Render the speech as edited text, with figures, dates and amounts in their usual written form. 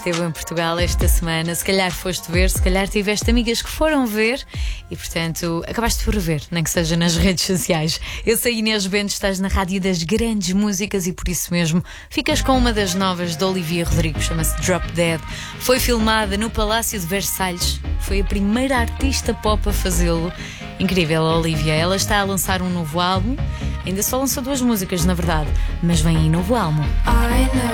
Esteve em Portugal esta semana. Se calhar foste ver, se calhar tiveste amigas que foram ver e, portanto, acabaste por ver, nem que seja nas redes sociais. Eu sou Inês Bento, estás na rádio das grandes músicas e por isso mesmo ficas com uma das novas de Olivia Rodrigo, chama-se Drop Dead. Foi filmada no Palácio de Versalhes. Foi a primeira artista pop a fazê-lo. Incrível, a Olivia. Ela está a lançar um novo álbum. Ainda só lançou 2 músicas, na verdade, mas vem aí novo álbum.